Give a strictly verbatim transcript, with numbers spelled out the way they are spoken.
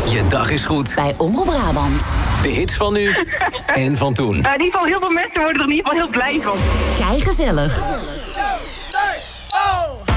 Je dag is goed. Bij Omroep Brabant. De hits van nu en van toen. Uh, in ieder geval, heel veel mensen worden er in ieder geval heel blij van. Kei gezellig.